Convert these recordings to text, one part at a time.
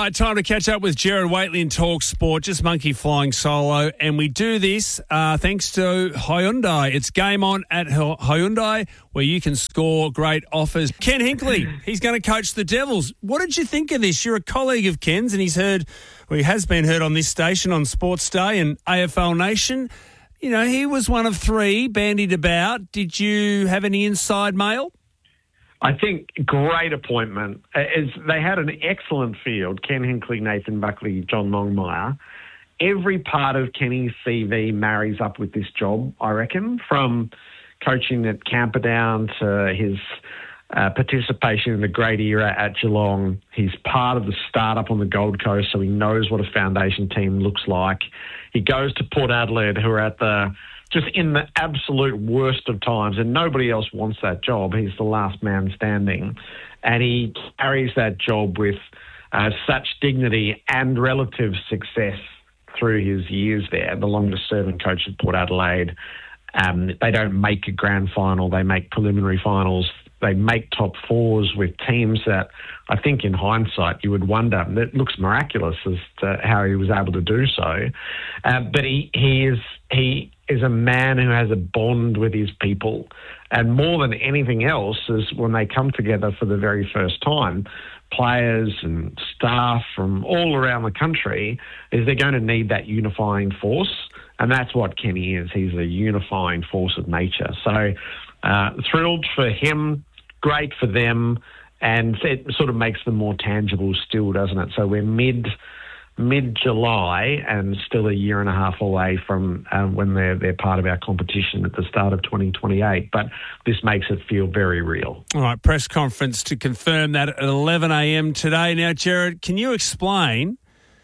right, time to catch up with Gerard Whateley in Talk Sport, just monkey flying solo. And we do this thanks to Hyundai. It's game on at Hyundai where you can score great offers. Ken Hinkley, he's going to coach the Devils. What did you think of this? You're a colleague of Ken's and he has been heard on this station on Sports Day and AFL Nation. You know, he was one of three bandied about. Did you have any inside mail? I think great appointment. They had an excellent field, Ken Hinkley, Nathan Buckley, John Longmire. Every part of Kenny's CV marries up with this job, I reckon, from coaching at Camperdown to his participation in the great era at Geelong. He's part of the startup on the Gold Coast, so he knows what a foundation team looks like. He goes to Port Adelaide, who are at just in the absolute worst of times, and nobody else wants that job. He's the last man standing. And he carries that job with such dignity and relative success through his years there, the longest-serving coach at Port Adelaide. They don't make a grand final. They make preliminary finals. They make top fours with teams that I think in hindsight you would wonder. It looks miraculous as to how he was able to do so. But he is a man who has a bond with his people. And more than anything else is when they come together for the very first time, players and staff from all around the country, is they're going to need that unifying force. And that's what Kenny is. He's a unifying force of nature. So thrilled for him, great for them, and it sort of makes them more tangible still, doesn't it? So we're mid-July and still a year and a half away from when they're part of our competition at the start of 2028. But this makes it feel very real. All right, press conference to confirm that at 11 a.m. today. Now, Gerard, can you explain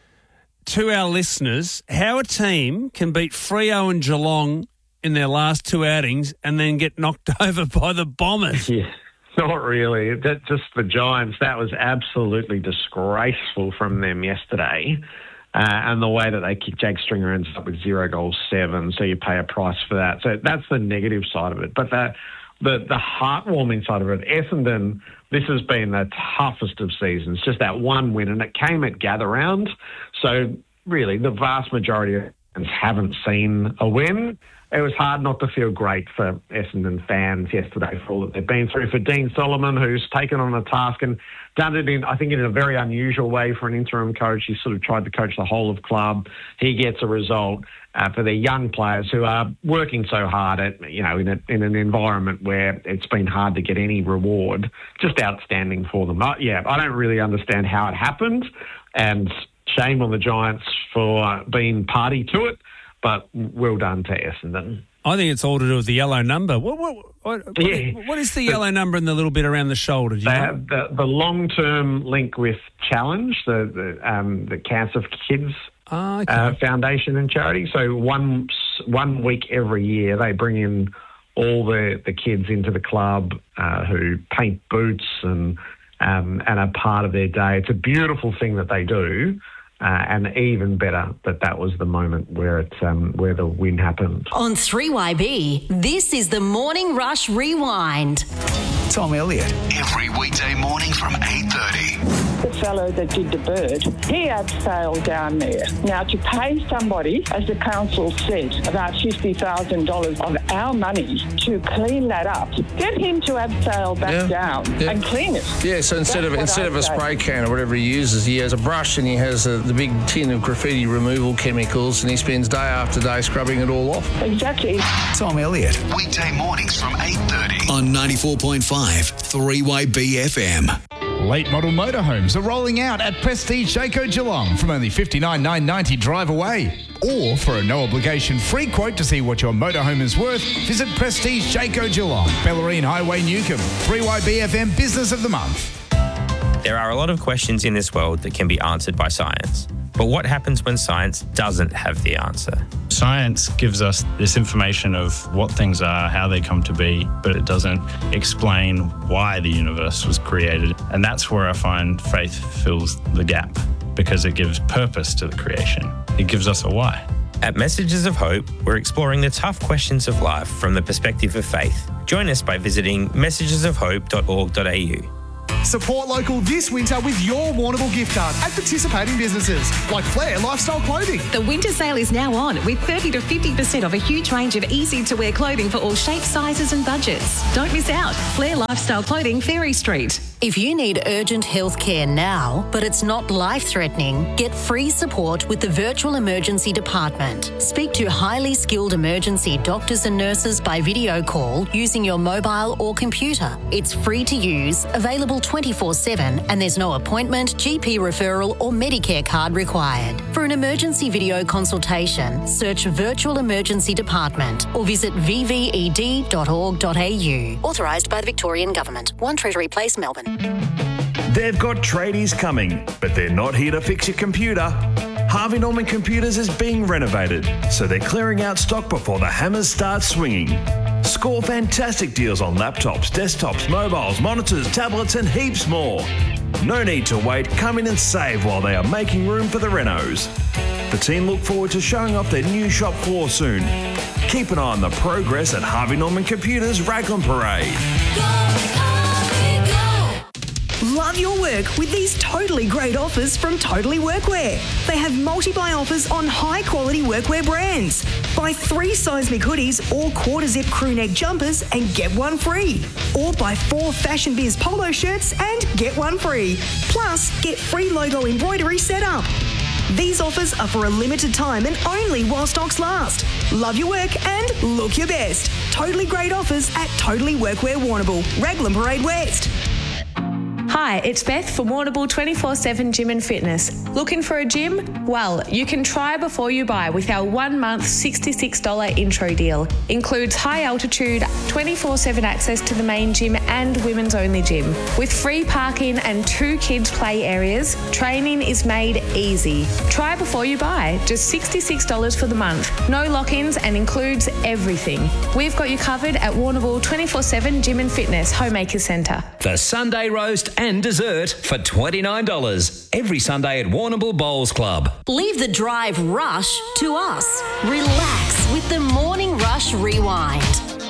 to our listeners how a team can beat Freo and Geelong in their last two outings and then get knocked over by the Bombers? Yeah, not really. Just the Giants, that was absolutely disgraceful from them yesterday. And the way that they kicked Jake Stringer ends up with 0 goals, 7, so you pay a price for that. So that's the negative side of it. But the heartwarming side of it, Essendon, this has been the toughest of seasons, just that one win, and it came at Gather Round. So really, the vast majority of fans haven't seen a win. It was hard not to feel great for Essendon fans yesterday for all that they've been through. For Dean Solomon, who's taken on a task and done it in a very unusual way for an interim coach. He sort of tried to coach the whole of club. He gets a result for the young players who are working so hard at, in an environment where it's been hard to get any reward. Just outstanding for them. I don't really understand how it happened, and shame on the Giants for being party to it. But well done to Essendon. I think it's all to do with the yellow number. What is the yellow number and the little bit around the shoulder? They have the long-term link with Challenge, the Cancer for Kids foundation and charity. So one week every year they bring in all the kids into the club who paint boots and are part of their day. It's a beautiful thing that they do. And even better that was the moment where where the win happened. On 3YB, this is the Morning Rush Rewind. Tom Elliott. Every weekday morning from 8:30. The fellow that did the bird, he abseiled down there. Now, to pay somebody, as the council said, about $50,000 of our money to clean that up, get him to abseil back down and clean it. Yeah, so instead of a spray can or whatever he uses, he has a brush and he has the big tin of graffiti removal chemicals and he spends day after day scrubbing it all off. Exactly. Tom Elliott. Weekday mornings from 8:30 on 94.5 3YB FM. Late model motorhomes are rolling out at Prestige Jayco Geelong from only $59,990 drive away. Or for a no-obligation free quote to see what your motorhome is worth, visit Prestige Jayco Geelong, Bellarine Highway, Newcomb. 3YB FM Business of the Month. There are a lot of questions in this world that can be answered by science. But what happens when science doesn't have the answer? Science gives us this information of what things are, how they come to be, but it doesn't explain why the universe was created. And that's where I find faith fills the gap, because it gives purpose to the creation. It gives us a why. At Messages of Hope, we're exploring the tough questions of life from the perspective of faith. Join us by visiting messagesofhope.org.au. Support local this winter with your Warrnambool gift card at participating businesses like Flair Lifestyle Clothing. The winter sale is now on with 30 to 50% off a huge range of easy-to-wear clothing for all shapes, sizes and budgets. Don't miss out. Flair Lifestyle Clothing, Ferry Street. If you need urgent health care now, but it's not life-threatening, get free support with the Virtual Emergency Department. Speak to highly skilled emergency doctors and nurses by video call using your mobile or computer. It's free to use, available 24/7, and there's no appointment, GP referral or Medicare card required. For an emergency video consultation, search Virtual Emergency Department or visit vved.org.au. Authorised by the Victorian Government. 1 Treasury Place, Melbourne. They've got tradies coming, but they're not here to fix your computer. Harvey Norman Computers is being renovated, so they're clearing out stock before the hammers start swinging. Score fantastic deals on laptops, desktops, mobiles, monitors, tablets and heaps more. No need to wait, come in and save while they are making room for the renos. The team look forward to showing off their new shop floor soon. Keep an eye on the progress at Harvey Norman Computers Raglan Parade. Love your work with these totally great offers from Totally Workwear. They have multi-buy offers on high-quality workwear brands. Buy 3 seismic hoodies or quarter-zip crew neck jumpers and get one free. Or buy 4 Fashion Biz polo shirts and get one free. Plus, get free logo embroidery set up. These offers are for a limited time and only while stocks last. Love your work and look your best. Totally great offers at Totally Workwear Warrnambool, Raglan Parade West. Hi, it's Beth from Warrnambool 24/7 Gym and Fitness. Looking for a gym? Well, you can try before you buy with our 1 month $66 intro deal. Includes high altitude, 24/7 access to the main gym and women's only gym. With free parking and 2 kids play areas, training is made easy. Try before you buy, just $66 for the month. No lock-ins and includes everything. We've got you covered at Warrnambool 24/7 Gym and Fitness, Homemaker Centre. The Sunday roast and dessert for $29. Every Sunday at Warrnambool Bowls Club. Leave the drive rush to us. Relax with the Morning Rush Rewind.